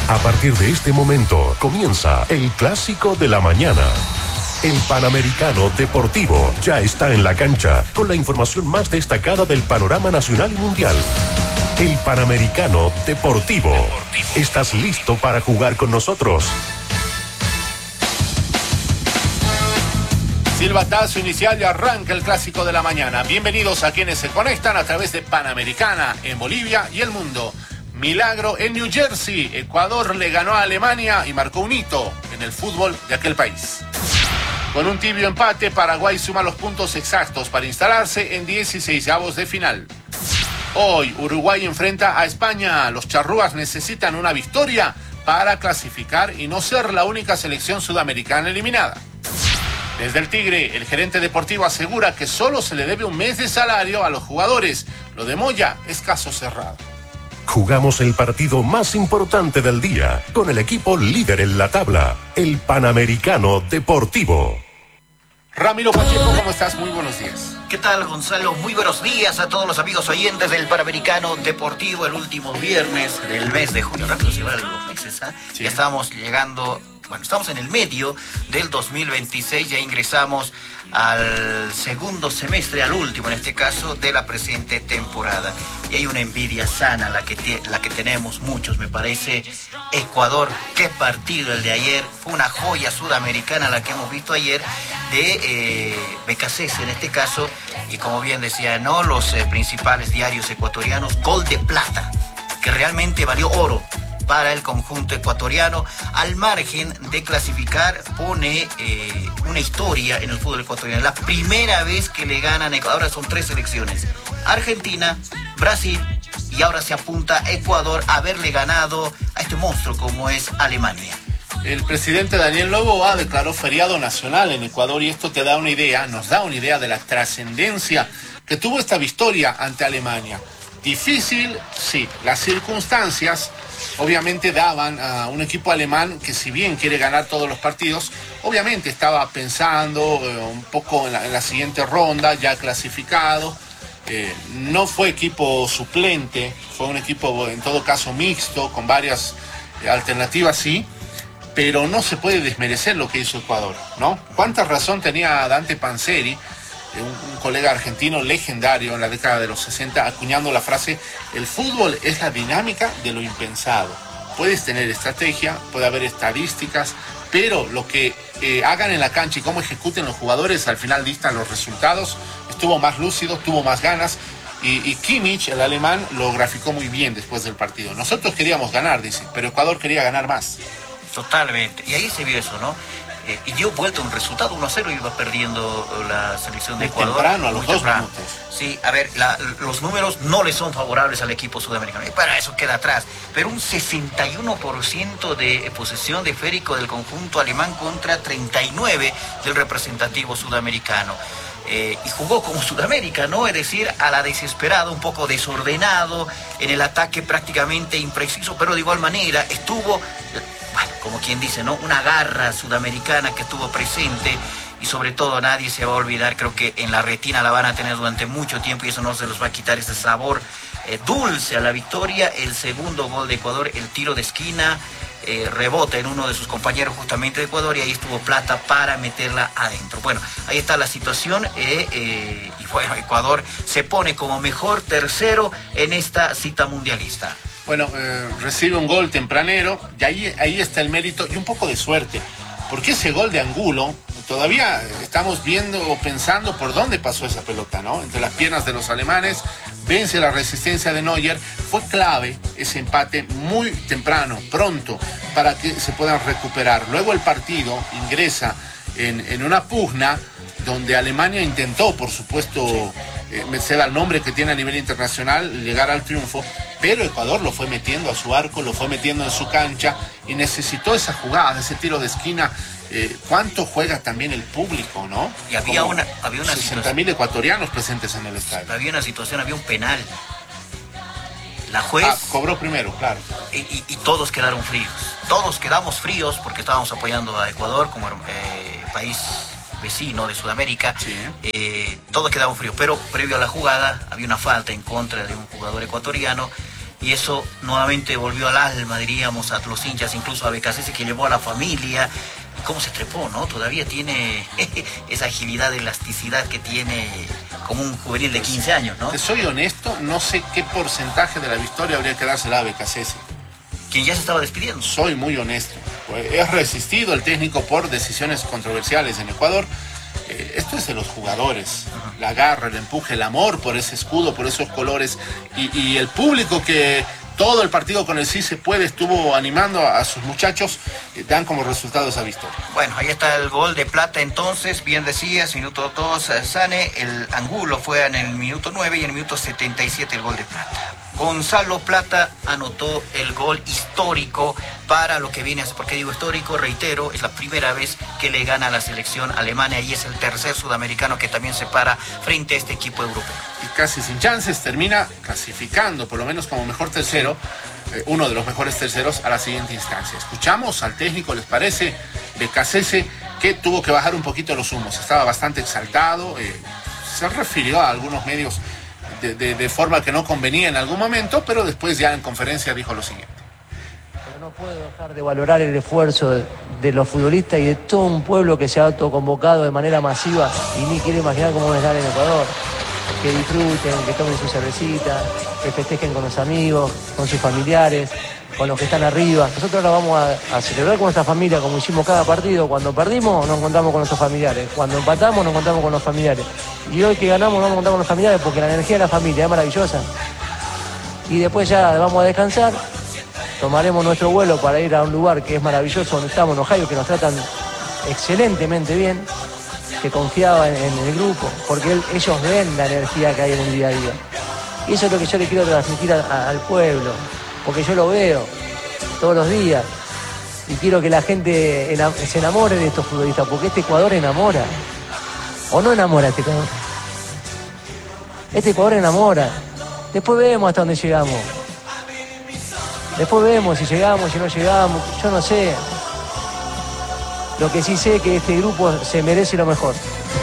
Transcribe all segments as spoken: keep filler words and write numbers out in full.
A partir de este momento comienza el Clásico de la Mañana. El Panamericano Deportivo ya está en la cancha con la información más destacada del panorama nacional y mundial. El Panamericano Deportivo. ¿Estás listo para jugar con nosotros? Silbatazo inicial y arranca el Clásico de la Mañana. Bienvenidos a quienes se conectan a través de Panamericana en Bolivia y el mundo. Milagro en New Jersey. Ecuador le ganó a Alemania y marcó un hito en el fútbol de aquel país. Con un tibio empate, Paraguay suma los puntos exactos para instalarse en dieciseisavos de final. Hoy, Uruguay enfrenta a España. Los charrúas necesitan una victoria para clasificar y no ser la única selección sudamericana eliminada. Desde el Tigre, el gerente deportivo asegura que solo se le debe un mes de salario a los jugadores. Lo de Moya es caso cerrado. Jugamos el partido más importante del día con el equipo líder en la tabla, el Panamericano Deportivo. Ramiro Pacheco, ¿cómo estás? Muy buenos días. ¿Qué tal, Gonzalo? Muy buenos días a todos los amigos oyentes del Panamericano Deportivo, el último viernes del mes de junio. Rápido se van los meses, ¿eh? Sí. Ya estamos llegando, bueno, estamos en el medio del dos mil veintiséis, ya ingresamos al segundo semestre, al último en este caso, de la presente temporada. Y hay una envidia sana la que, la que tenemos muchos, me parece. Ecuador, qué partido el de ayer, fue una joya sudamericana la que hemos visto ayer, de eh, B K C S en este caso, y como bien decía, ¿no?, los eh, principales diarios ecuatorianos, gol de plata, que realmente valió oro para el conjunto ecuatoriano. Al margen de clasificar, pone eh, una historia en el fútbol ecuatoriano. La primera vez que le ganan, ahora son tres selecciones: Argentina, Brasil, y ahora se apunta Ecuador a haberle ganado a este monstruo como es Alemania. El presidente Daniel Noboa declaró feriado nacional en Ecuador, y esto te da una idea, nos da una idea de la trascendencia que tuvo esta victoria ante Alemania. Difícil, sí, las circunstancias obviamente daban a un equipo alemán que, si bien quiere ganar todos los partidos, obviamente estaba pensando eh, un poco en la, en la siguiente ronda, ya clasificado. Eh, no fue equipo suplente, fue un equipo en todo caso mixto, con varias eh, alternativas, sí, pero no se puede desmerecer lo que hizo Ecuador, ¿no? ¿Cuánta razón tenía Dante Panzeri, Un, un colega argentino legendario en la década de los sesenta, acuñando la frase: el fútbol es la dinámica de lo impensado? Puedes tener estrategia, puede haber estadísticas, pero lo que eh, hagan en la cancha y cómo ejecuten los jugadores al final dictan los resultados. Estuvo más lúcido, tuvo más ganas, y, y Kimmich, el alemán, lo graficó muy bien después del partido. Nosotros queríamos ganar, dice, pero Ecuador quería ganar más. Totalmente, y ahí se vio eso, ¿no? Eh, y dio vuelta un resultado, uno a cero iba perdiendo la selección de Ecuador. Muy temprano, a los dos minutos. Sí, a ver, la, los números no le son favorables al equipo sudamericano, y para eso queda atrás. Pero un sesenta y uno por ciento de posesión de esférico del conjunto alemán contra treinta y nueve por ciento del representativo sudamericano. Eh, y jugó como Sudamérica, ¿no? Es decir, a la desesperada, un poco desordenado, en el ataque prácticamente impreciso, pero de igual manera estuvo... Bueno, como quien dice, ¿no?, una garra sudamericana que estuvo presente, y sobre todo nadie se va a olvidar, creo que en la retina la van a tener durante mucho tiempo, y eso no se los va a quitar ese sabor eh, dulce a la victoria. El segundo gol de Ecuador, el tiro de esquina, eh, rebota en uno de sus compañeros justamente de Ecuador, y ahí estuvo Plata para meterla adentro. Bueno, ahí está la situación, eh, eh, y bueno, Ecuador se pone como mejor tercero en esta cita mundialista. Bueno, eh, recibe un gol tempranero, y ahí, ahí está el mérito y un poco de suerte, porque ese gol de Angulo, todavía estamos viendo o pensando por dónde pasó esa pelota, ¿no? Entre las piernas de los alemanes, vence la resistencia de Neuer. Fue clave ese empate muy temprano, pronto, para que se puedan recuperar. Luego el partido ingresa en, en una pugna donde Alemania intentó, por supuesto, eh, merced al nombre que tiene a nivel internacional, llegar al triunfo, pero Ecuador lo fue metiendo a su arco, lo fue metiendo en su cancha, y necesitó esa jugada, ese tiro de esquina. Eh, ¿Cuánto juega también el público, no? Y había Como una, había una sesenta mil ecuatorianos presentes en el estadio. Había una situación, había un penal. La juez... Ah, cobró primero, claro. Y, y, y todos quedaron fríos. Todos quedamos fríos porque estábamos apoyando a Ecuador como eh, país vecino de Sudamérica. Sí. Eh, todos quedamos fríos, pero previo a la jugada había una falta en contra de un jugador ecuatoriano, y eso nuevamente volvió al alma, diríamos, a los hinchas, incluso a Becasese, que llevó a la familia. ¿Cómo se trepó, no? Todavía tiene esa agilidad, elasticidad que tiene como un juvenil de quince años, ¿no? Te soy honesto, no sé qué porcentaje de la victoria habría que dársela a Becasese, quien ya se estaba despidiendo. Soy muy honesto. Es resistido el técnico por decisiones controversiales en Ecuador. Eh, esto es de los jugadores. Uh-huh. La garra, el empuje, el amor por ese escudo, por esos colores. Y, y el público que todo el partido con el Sí Se Puede estuvo animando a, a sus muchachos, eh, dan como resultado esa victoria. Bueno, ahí está el gol de Plata entonces, bien decías, minuto dos, Sane, el Angulo fue en el minuto nueve y en el minuto setenta y siete el gol de Plata. Gonzalo Plata anotó el gol histórico para lo que viene a ser. ¿Por qué digo histórico? Reitero, es la primera vez que le gana a la selección alemana y es el tercer sudamericano que también se para frente a este equipo europeo. Y casi sin chances termina clasificando, por lo menos como mejor tercero, eh, uno de los mejores terceros a la siguiente instancia. Escuchamos al técnico, ¿les parece? Becasese, que tuvo que bajar un poquito los humos, estaba bastante exaltado, eh, se refirió a algunos medios De, de, de forma que no convenía en algún momento, pero después ya en conferencia dijo lo siguiente. Pero no puedo dejar de valorar el esfuerzo de, de los futbolistas y de todo un pueblo que se ha autoconvocado de manera masiva y ni quiero imaginar cómo va a estar en Ecuador. Que disfruten, que tomen su cervecita, que festejen con los amigos, con sus familiares, con los que están arriba. Nosotros ahora vamos a, a celebrar con nuestra familia como hicimos cada partido. Cuando perdimos nos encontramos con nuestros familiares, cuando empatamos nos encontramos con los familiares. Y hoy que ganamos nos encontramos con los familiares porque la energía de la familia es maravillosa. Y después ya vamos a descansar, tomaremos nuestro vuelo para ir a un lugar que es maravilloso, donde estamos en Ohio, que nos tratan excelentemente bien, que confiaba en, en el grupo, porque él, ellos ven la energía que hay en el día a día. Y eso es lo que yo le quiero transmitir a, a, al pueblo, porque yo lo veo todos los días y quiero que la gente enam- se enamore de estos futbolistas, porque este Ecuador enamora. ¿O no enamora este Ecuador? Este Ecuador enamora. Después vemos hasta dónde llegamos. Después vemos si llegamos, si no llegamos, yo no sé. Lo que sí sé es que este grupo se merece lo mejor.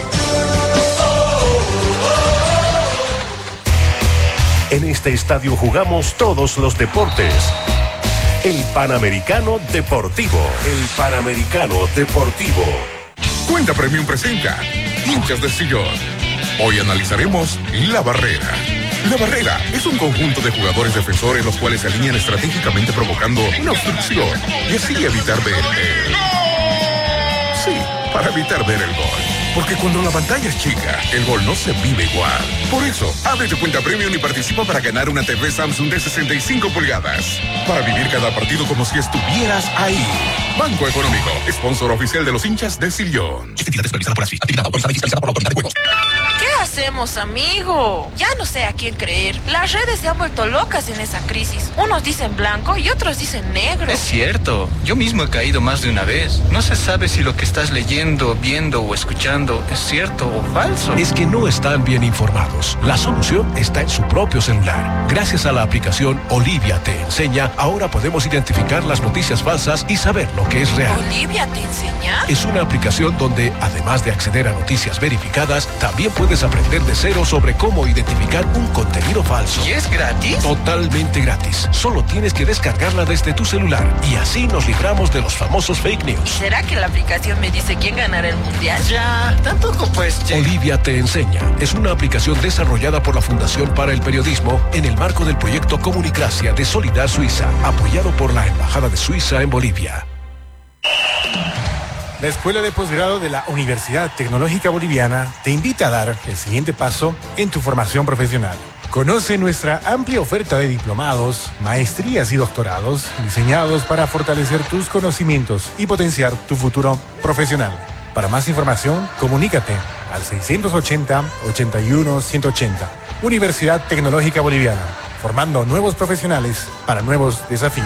En este estadio jugamos todos los deportes. El Panamericano Deportivo. El Panamericano Deportivo. Cuenta Premium presenta Hinchas de Sillón. Hoy analizaremos La Barrera. La Barrera es un conjunto de jugadores defensores los cuales se alinean estratégicamente provocando una obstrucción y así evitar ver el... Sí, para evitar ver el gol. Porque cuando la pantalla es chica, el gol no se vive igual. Por eso, abre tu cuenta Premium y participa para ganar una T V Samsung de sesenta y cinco pulgadas. Para vivir cada partido como si estuvieras ahí. Banco Económico, sponsor oficial de los hinchas de Sillón. Actividad supervisada por ASFI. Actividad autorizada y fiscalizada por la Autoridad de Juegos. ¿Qué hacemos, amigo? Ya no sé a quién creer. Las redes se han vuelto locas en esa crisis. Unos dicen blanco y otros dicen negro. Es cierto. Yo mismo he caído más de una vez. No se sabe si lo que estás leyendo, viendo o escuchando es cierto o falso. Es que no están bien informados. La solución está en su propio celular. Gracias a la aplicación Olivia Te Enseña, ahora podemos identificar las noticias falsas y saber lo que es real. ¿Olivia Te Enseña? Es una aplicación donde, además de acceder a noticias verificadas, también puedes aprender de cero sobre cómo identificar un contenido falso. ¿Y es gratis? Totalmente gratis. Solo tienes que descargarla desde tu celular y así nos libramos de los famosos fake news. ¿Será que la aplicación me dice quién ganará el mundial? Ya, tampoco pues, che. Olivia Te Enseña es una aplicación desarrollada por la Fundación para el Periodismo en el marco del proyecto Comunicracia de Solidar Suiza, apoyado por la Embajada de Suiza en Bolivia. La Escuela de Posgrado de la Universidad Tecnológica Boliviana te invita a dar el siguiente paso en tu formación profesional. Conoce nuestra amplia oferta de diplomados, maestrías y doctorados diseñados para fortalecer tus conocimientos y potenciar tu futuro profesional. Para más información, comunícate al seiscientos ochenta, ochenta y uno, ciento ochenta. Universidad Tecnológica Boliviana, formando nuevos profesionales para nuevos desafíos.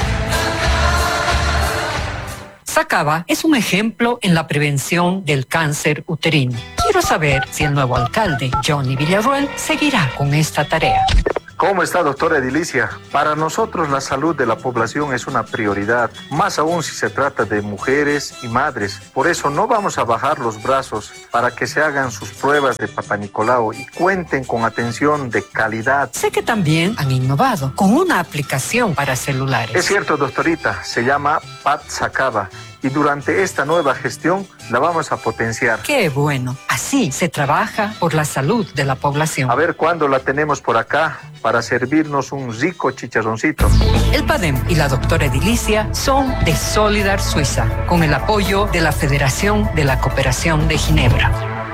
Sacaba es un ejemplo en la prevención del cáncer uterino. Quiero saber si el nuevo alcalde, Johnny Villarroel, seguirá con esta tarea. ¿Cómo está, doctora Edilicia? Para nosotros la salud de la población es una prioridad, más aún si se trata de mujeres y madres. Por eso no vamos a bajar los brazos para que se hagan sus pruebas de Papá Nicolau y cuenten con atención de calidad. Sé que también han innovado con una aplicación para celulares. Es cierto, doctorita, se llama Pat Sacaba. Y durante esta nueva gestión la vamos a potenciar. ¡Qué bueno! Así se trabaja por la salud de la población. A ver cuándo la tenemos por acá para servirnos un rico chicharroncito. El PADEM y la doctora Edilicia son de Solidar Suiza, con el apoyo de la Federación de la Cooperación de Ginebra.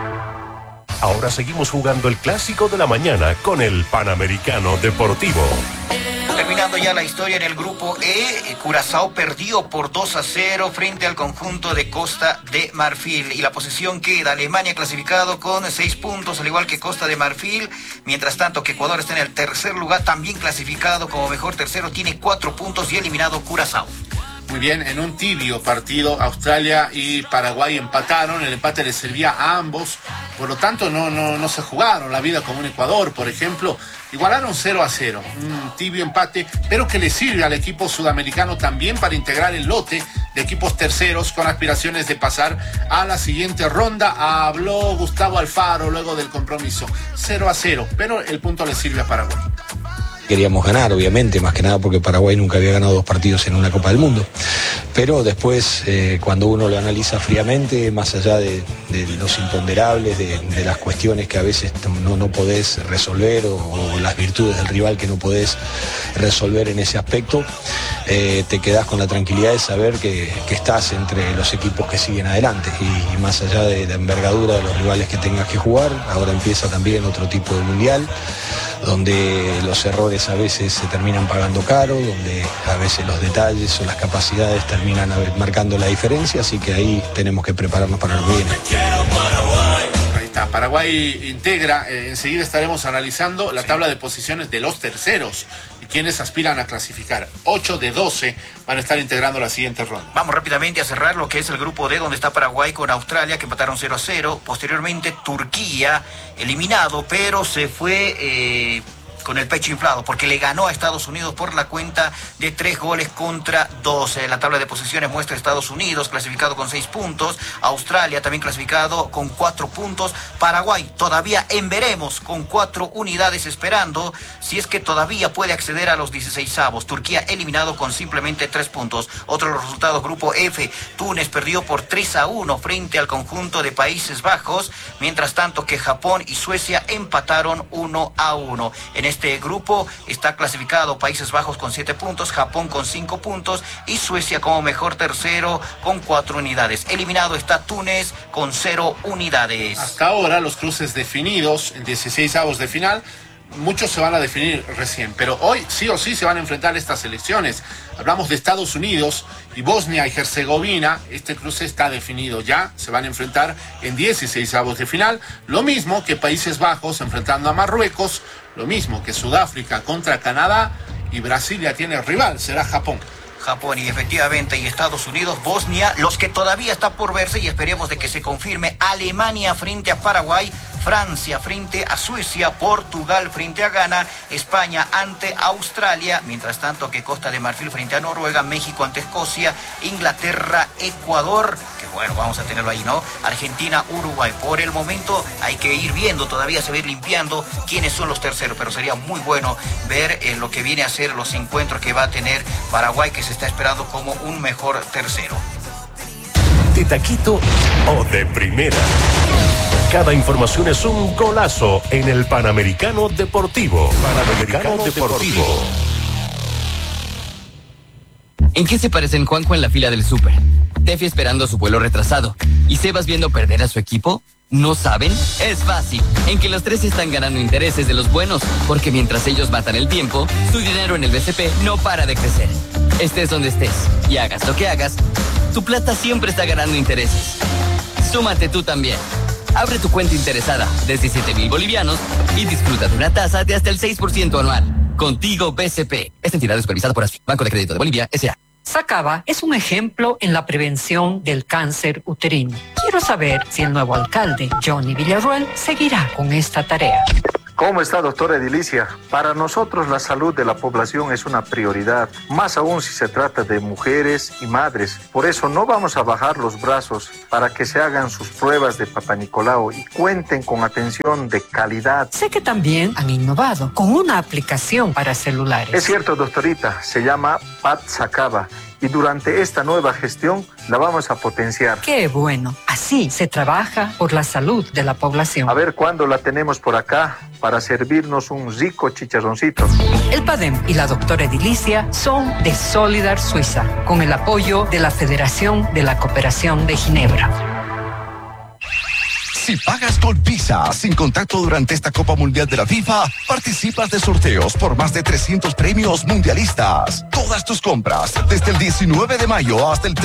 Ahora seguimos jugando el clásico de la mañana con el Panamericano Deportivo. Terminando ya la historia en el grupo E, Curazao perdió por dos a cero frente al conjunto de Costa de Marfil. Y la posición queda Alemania clasificado con seis puntos, al igual que Costa de Marfil. Mientras tanto que Ecuador está en el tercer lugar, también clasificado como mejor tercero, tiene cuatro puntos y eliminado Curazao. Muy bien, en un tibio partido, Australia y Paraguay empataron, el empate les servía a ambos, por lo tanto no, no, no se jugaron la vida como un Ecuador, por ejemplo, igualaron cero a cero, un tibio empate, pero que le sirve al equipo sudamericano también para integrar el lote de equipos terceros con aspiraciones de pasar a la siguiente ronda. Habló Gustavo Alfaro luego del compromiso, cero a cero, pero el punto le sirve a Paraguay. Queríamos ganar, obviamente, más que nada porque Paraguay nunca había ganado dos partidos en una Copa del Mundo. Pero después, eh, cuando uno lo analiza fríamente, más allá de, de los imponderables, de, de las cuestiones que a veces no, no podés resolver o, o las virtudes del rival que no podés resolver en ese aspecto, eh, te quedás con la tranquilidad de saber que, que estás entre los equipos que siguen adelante. Y, y más allá de la envergadura de los rivales que tengas que jugar, ahora empieza también otro tipo de mundial, donde los errores a veces se terminan pagando caro, donde a veces los detalles o las capacidades terminan marcando la diferencia, así que ahí tenemos que prepararnos para lo que viene. Ahí está, Paraguay integra, eh, enseguida estaremos analizando la tabla de posiciones de los terceros y quienes aspiran a clasificar. ocho de doce van a estar integrando la siguiente ronda. Vamos rápidamente a cerrar lo que es el grupo D, donde está Paraguay con Australia, que empataron cero a cero. Posteriormente Turquía, eliminado, pero se fue eh, con el pecho inflado, porque le ganó a Estados Unidos por la cuenta de tres goles contra doce. La tabla de posiciones muestra a Estados Unidos clasificado con seis puntos, Australia también clasificado con cuatro puntos, Paraguay todavía en veremos con cuatro unidades esperando si es que todavía puede acceder a los dieciseisavos. Turquía eliminado con simplemente tres puntos. Otros los resultados, grupo F, Túnez perdió por tres a uno frente al conjunto de Países Bajos, mientras tanto que Japón y Suecia empataron uno a uno. En este grupo está clasificado Países Bajos con siete puntos, Japón con cinco puntos y Suecia como mejor tercero con cuatro unidades. Eliminado está Túnez con cero unidades. Hasta ahora los cruces definidos en dieciseisavos de final, muchos se van a definir recién, pero hoy sí o sí se van a enfrentar estas selecciones. Hablamos de Estados Unidos y Bosnia y Herzegovina. Este cruce está definido ya, se van a enfrentar en dieciseisavos de final, lo mismo que Países Bajos enfrentando a Marruecos, lo mismo que Sudáfrica contra Canadá, y Brasil ya tiene rival, será Japón. Japón y efectivamente y Estados Unidos, Bosnia, los que todavía está por verse y esperemos de que se confirme. Alemania frente a Paraguay, Francia frente a Suecia, Portugal frente a Ghana, España ante Australia, mientras tanto que Costa de Marfil frente a Noruega, México ante Escocia, Inglaterra, Ecuador, que bueno, vamos a tenerlo ahí, ¿no? Argentina, Uruguay. Por el momento hay que ir viendo, todavía se va a ir limpiando quiénes son los terceros, pero sería muy bueno ver eh, lo que viene a ser los encuentros que va a tener Paraguay, que se está esperando como un mejor tercero. De taquito o de primera. Cada información es un golazo en el Panamericano Deportivo. Panamericano Deportivo. ¿En qué se parecen Juanjo en la fila del súper, Tefi esperando su vuelo retrasado y Sebas viendo perder a su equipo? ¿No saben? Es fácil. En que los tres están ganando intereses de los buenos, porque mientras ellos matan el tiempo, su dinero en el B C P no para de crecer. Estés donde estés y hagas lo que hagas, tu plata siempre está ganando intereses. Súmate tú también. Abre tu cuenta interesada desde siete mil bolivianos y disfruta de una tasa de hasta el seis por ciento anual. Contigo B C P. Esta entidad es supervisada por ASFI, Banco de Crédito de Bolivia, S A Sacaba es un ejemplo en la prevención del cáncer uterino. Quiero saber si el nuevo alcalde, Johnny Villarruel, seguirá con esta tarea. ¿Cómo está, doctora Edilicia? Para nosotros la salud de la población es una prioridad, más aún si se trata de mujeres y madres. Por eso no vamos a bajar los brazos para que se hagan sus pruebas de Papá Nicolau y cuenten con atención de calidad. Sé que también han innovado con una aplicación para celulares. Es cierto, doctorita, se llama PatSacaba. Y durante esta nueva gestión la vamos a potenciar. ¡Qué bueno! Así se trabaja por la salud de la población. A ver cuándo la tenemos por acá para servirnos un rico chicharroncito. El PADEM y la doctora Edilicia son de Solidar Suiza, con el apoyo de la Federación de la Cooperación de Ginebra. Si pagas con Visa sin contacto durante esta Copa Mundial de la FIFA, participas de sorteos por más de trescientos premios mundialistas. Todas tus compras desde el diecinueve de mayo hasta el